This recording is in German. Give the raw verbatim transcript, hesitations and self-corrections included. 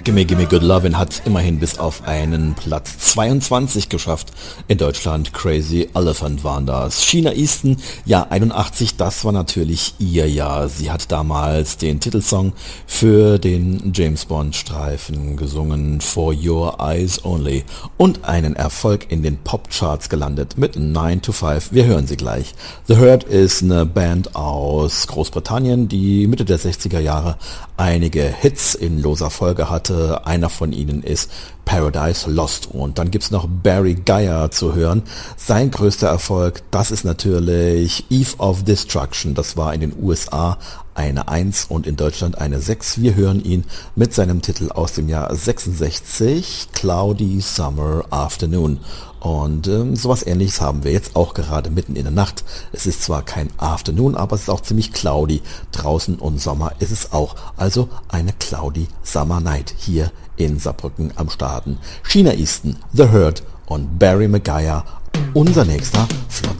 Gimme Gimme Good Lovin' hat immerhin bis auf einen Platz zweiundzwanzig geschafft. In Deutschland Crazy Elephant waren das. Sheena Easton, ja einundachtzig, das war natürlich ihr Jahr. Sie hat damals den Titelsong für den James Bond Streifen gesungen, For Your Eyes Only, und einen Erfolg in den Popcharts gelandet mit nine to five. Wir hören sie gleich. The Hurt ist eine Band aus Großbritannien, die Mitte der sechziger Jahre einige Hits in loser Folge hatte. Einer von ihnen ist Paradise Lost. Und dann gibt's noch Barry Geyer zu hören. Sein größter Erfolg, das ist natürlich Eve of Destruction. Das war in den U S A eine eins und in Deutschland eine sechs. Wir hören ihn mit seinem Titel aus dem Jahr sechsundsechzig, Cloudy Summer Afternoon. Und ähm, sowas Ähnliches haben wir jetzt auch gerade mitten in der Nacht. Es ist zwar kein Afternoon, aber es ist auch ziemlich cloudy draußen und Sommer ist es auch. Also eine Cloudy Summer Night hier in Saarbrücken am Starten. Sheena Easton, The Hurt und Barry McGuire, unser nächster Flott.